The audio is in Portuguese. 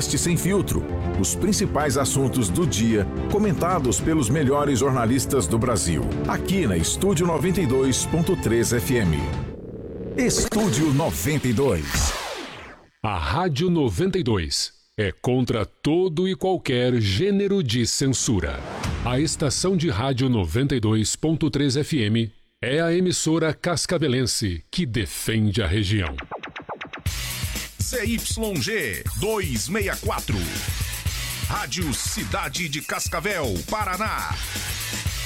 podcast Sem Filtro. Os principais assuntos do dia, comentados pelos melhores jornalistas do Brasil. Aqui na Estúdio 92.3 FM. Estúdio 92. A Rádio 92 é contra todo e qualquer gênero de censura. A estação de rádio 92.3 FM é a emissora cascavelense que defende a região. CYG 264. Rádio Cidade de Cascavel, Paraná.